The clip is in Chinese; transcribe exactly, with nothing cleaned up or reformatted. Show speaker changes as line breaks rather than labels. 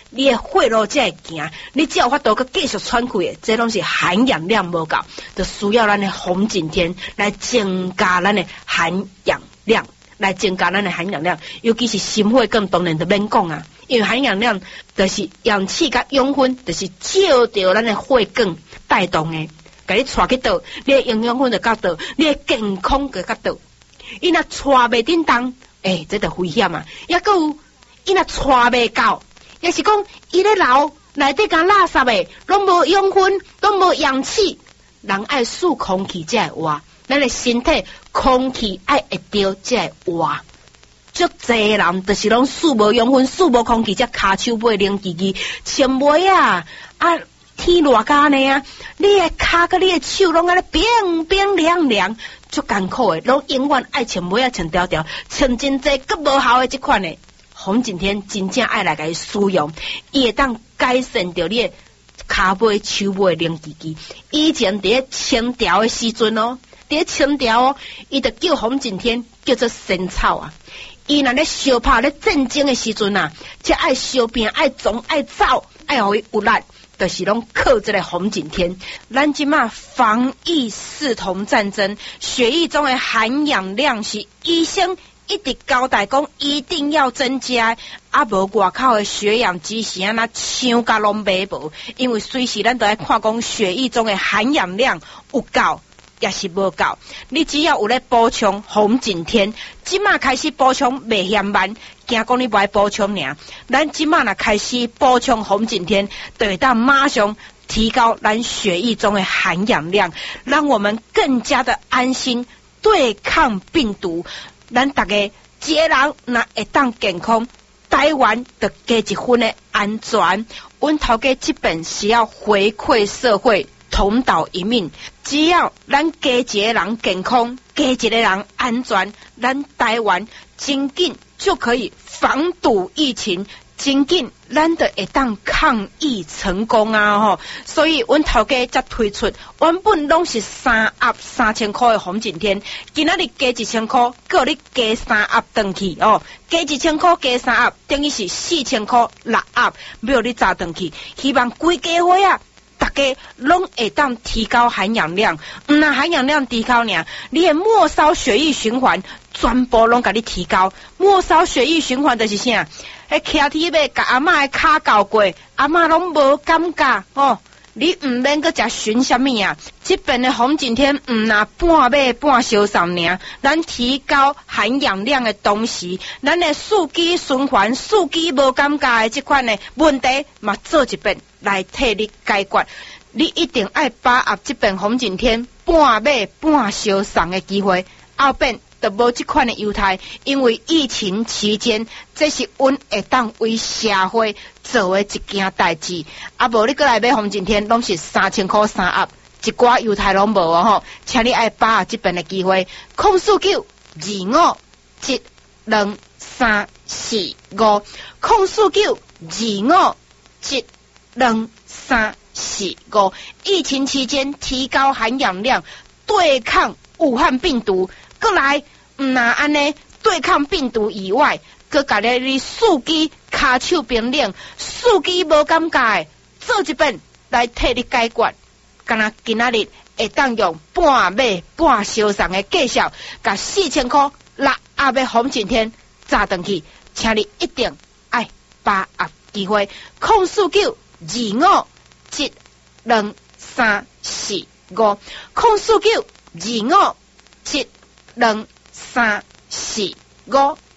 你的血路才会行，你只有法度佮继续喘气的，这拢是含氧量无够，就需要咱的红景天来增加咱的含氧量，来增加咱的含氧量，尤其是心血管当然就免讲啊，因为含氧量就是氧气甲氧分，就是照着咱的血管带动的，甲你带去倒，你的营养分就到倒，你的健康就到倒。伊若带袂叮当，诶、欸，这就危险啊！也搁有，伊若带袂到，也是讲伊咧流内底甲垃圾诶，拢无养分，拢无氧气，人爱输空气才会活，咱的身体空气爱会着才会活。足侪人就是拢输无养分，输无空气，才骹手尾冷叽叽，穿袂啊啊！天热甲呢啊，你的骹甲你的手拢安尼冰冰凉凉。足艰苦诶，拢永远爱穿尾啊穿条条，穿真济佮无效诶即款诶，红景天真正爱来甲伊使用，伊会当改善着你诶骹尾、手尾冷叽叽。以前伫咧清朝诶时阵哦，伫咧清朝哦，伊就叫红景天叫做仙草啊。伊若咧相拍咧战争诶时阵啊，才爱相拼、爱撞、爱走、爱互伊有力。就是拢靠这个红景天，咱即马防疫视同战争，血液中的含氧量是医生一直交代讲一定要增加，啊无外口的血氧机是安那抢甲拢买无，因为随时咱都爱看讲血液中的含氧量有够。也是无够，你只要有咧补充红景天，即马开始补充袂嫌慢，惊讲你无爱补充尔，咱即马若开始补充红景天，就会当马上提高咱血液中的含氧量，让我们更加的安心对抗病毒。咱大家一个人若会当健康，台湾就加一分的安全。阮头家这本是要回馈社会。同岛一命，只要咱加一个人健康，加一个人安全，咱台湾真紧就可以防堵疫情，真紧咱就会当抗疫成功啊！吼，所以阮头家才推出，原本拢是三盒三千块的红景天，今仔日加一千块，叫你加三盒转去哦，加一千块加三盒，等于是四千块六盒，要你早转去，希望规家伙啊！大家拢会当提高含氧量，毋那含氧量提高呢，你的末梢血液循环全部拢甲你提高。末梢血液循环就是啥？迄骑铁马甲阿嬷的骹交过，阿嬷拢无感觉哦。你毋免搁食熏啥物啊？这边的红景天毋那半买半烧送尔，咱提高含氧量的同时，咱的数据循环、数据无感觉的这款的问题，嘛做一遍来替你解决。你一定爱把握这边红景天半买半烧送的机会，后边就无这款的优待，因为疫情期间，这是阮会当为社会做的一件代志。啊，无你过来买红景天，拢是三千块三盒，一寡优待拢无哦吼，请你爱把握这边的机会。空四九二五七两三四五，空四九二五七两三四五。疫情期间提高含氧量，对抗武汉病毒。过来，毋那安尼对抗病毒以外，佮甲你你司机骹手冰冷，司机无感觉的，做一遍来替你解决。敢若今仔日会当用半买半烧送的计数，甲四千块六盒的红景天炸转去，请你一定爱把握机会。空四九二五七两三四五，空四九二五七两三四五。